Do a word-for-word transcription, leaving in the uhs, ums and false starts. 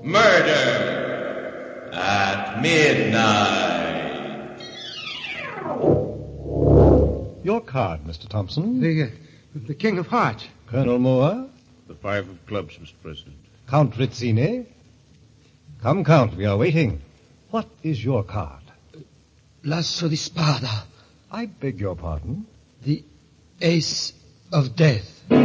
Murder at midnight. Your card, Mister Thompson. The, uh, the King of Hearts. Colonel Moore. The five of clubs, Mister President. Count Rizzini. Come, Count, we are waiting. What is your card? L'asso di spada. I beg your pardon? The ace of death.